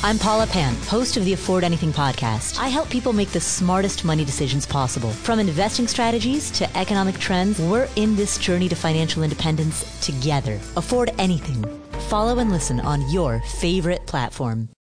I'm Paula Pan, host of the Afford Anything podcast. I help people make the smartest money decisions possible. From investing strategies to economic trends, we're in this journey to financial independence together. Afford Anything. Follow and listen on your favorite platform.